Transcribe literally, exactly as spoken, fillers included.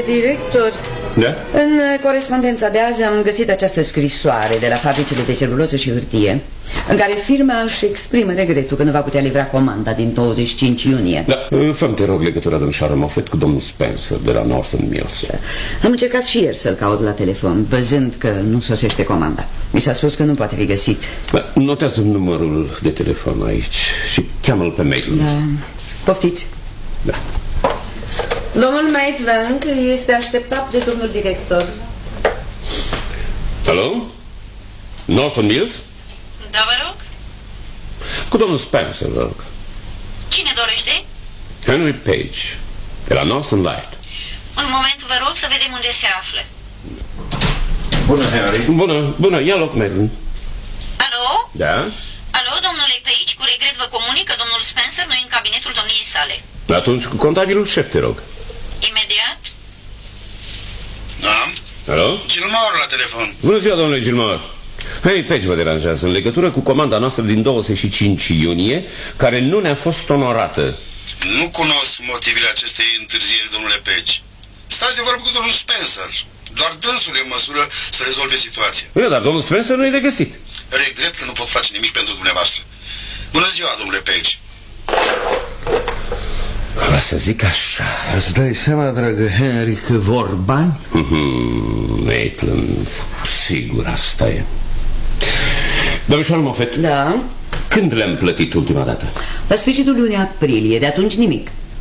director, da? În corespondența de azi am găsit această scrisoare de la fabricile de celuloză și hârtie, în care firma își exprimă regretul că nu va putea livra comanda din douăzeci și cinci iunie. Da, fă-mi te rog legătura domnișoară Moffett cu domnul Spencer de la Northern Mills. Da. Am încercat și ieri să-l caut la telefon, văzând că nu sosește comanda. Mi s-a spus că nu poate fi găsit. Da, notează numărul de telefon aici și cheamă-l pe Maitland. Da, poftiți. Da. Domnul Maitland este așteptat de domnul director. Alo? Northern Mills? Da, vă rog? Cu domnul Spencer, vă rog. Cine dorește? Henry Page, de la Northern Light. Un moment, vă rog, să vedem unde se află. Bună, Henry. Bună, bună, ia loc, Maitland. Alo? Da? Alo, domnule Page, cu regret vă comunic că domnul Spencer nu e în cabinetul domniei sale. Atunci cu contabilul șef, te rog. Imediat? Da? Alo? Gilmore la telefon. Bună ziua, domnule Gilmore. Hei, Page vă deranjează în legătură cu comanda noastră din douăzeci și cinci iunie, care nu ne-a fost onorată. Nu cunosc motivele acestei întârzieri, domnule Page. Stați de vorbă cu domnul Spencer. Doar dânsul e în măsură să rezolve situația. Bine, dar domnul Spencer nu e de găsit. Regret că nu pot face nimic pentru dumneavoastră. Bună ziua, domnule Page. Va să zic așa. Îți dai seama, dragă Henry, că vor bani? Mm-hmm, Maitland, sigur asta e. Domnișoară Moffett. Da? Când le-am plătit ultima dată? La sfârșitul lunii aprilie, de atunci nimic.